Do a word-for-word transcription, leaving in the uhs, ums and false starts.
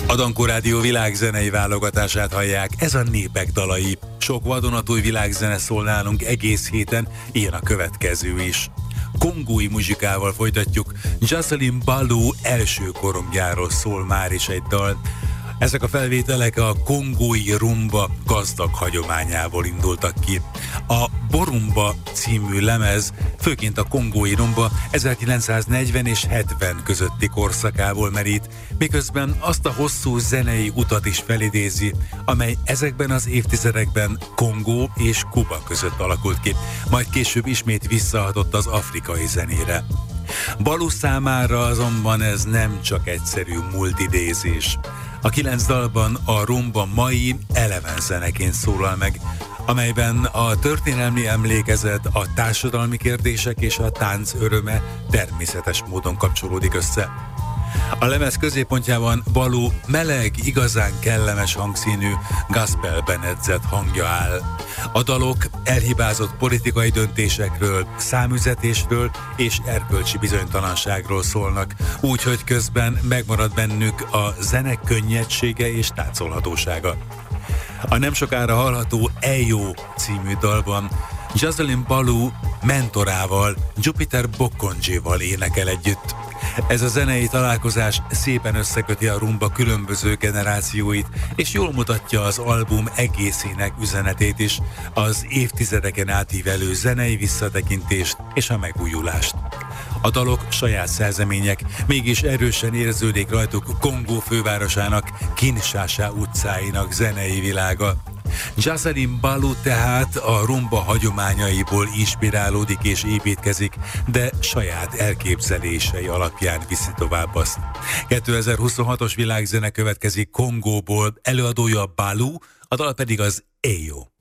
A Dankó Rádió világzenei válogatását hallják, ez a Népek dalai. Sok vadonatúj világzene szól nálunk egész héten, ilyen a következő is. Kongói muzsikával folytatjuk, Jocelyn Baloux első korongjáról szól már is egy dal. Ezek a felvételek a kongói rumba gazdag hagyományából indultak ki. A Borumba című lemez főként a kongói rumba ezerkilencszáznegyven és hetven közötti korszakából merít, miközben azt a hosszú zenei utat is felidézi, amely ezekben az évtizedekben Kongó és Kuba között alakult ki, majd később ismét visszahatott az afrikai zenére. Baloux számára azonban ez nem csak egyszerű multidézés. A kilenc dalban a rumba mai eleven zeneként szólal meg, amelyben a történelmi emlékezet, a társadalmi kérdések és a tánc öröme természetes módon kapcsolódik össze. A lemez középpontjában Baloux meleg, igazán kellemes hangszínű, gospelben edzett hangja áll. A dalok elhibázott politikai döntésekről, számüzetésről és erkölcsi bizonytalanságról szólnak, úgyhogy közben megmarad bennük a zene könnyedsége és táncolhatósága. A nem sokára hallható Eyo című dalban Jocelyn Baloux mentorával, Jupiter Bokonjival énekel együtt. Ez a zenei találkozás szépen összeköti a rumba különböző generációit, és jól mutatja az album egészének üzenetét is, az évtizedeken átívelő zenei visszatekintést és a megújulást. A dalok saját szerzemények, mégis erősen érződik rajtuk Kongó fővárosának, Kinshasa utcáinak zenei világa. Jocelyn Baloux tehát a rumba hagyományaiból inspirálódik és építkezik, de saját elképzelései alapján viszi tovább azt. kétezer-huszonhatos világzene következik Kongóból, előadója Baloux, a dal pedig az Eyo.